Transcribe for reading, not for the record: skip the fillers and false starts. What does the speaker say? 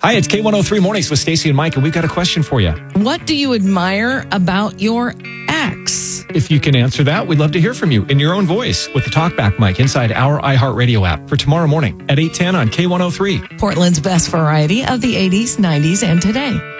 Hi, it's K103 Mornings with Stacey and Mike, and we've got a question for you. What do you admire about your ex? If you can answer that, we'd love to hear from you in your own voice with the Talkback mic inside our iHeartRadio app for tomorrow morning at 8:10 on K103. Portland's best variety of the 80s, 90s, and today.